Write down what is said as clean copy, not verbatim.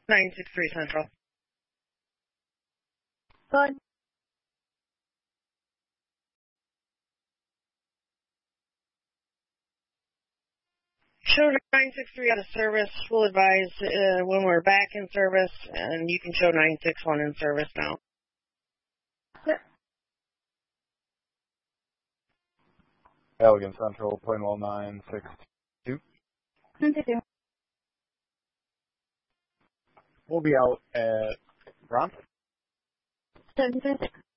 963 Central. Good. Show 963 out of service. We'll advise when we're back in service, and you can show 961 in service now. Yep. Elegant Central, Plainwell 962. 962. We'll be out at Ron. 726.